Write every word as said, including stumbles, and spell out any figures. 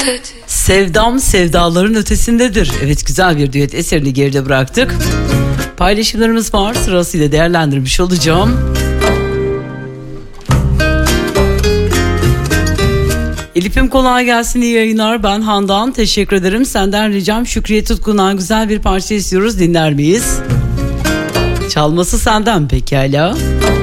Sevdam sevdaların ötesindedir. Evet, güzel bir düet eserini geride bıraktık. Paylaşımlarımız var, sırasıyla değerlendirmiş olacağım. Elif'im kolay gelsin, iyi yayınlar. Ben Handan, teşekkür ederim. Senden ricam Şükriye Tutkun'dan güzel bir parça istiyoruz, dinler miyiz? Çalması senden, pekala.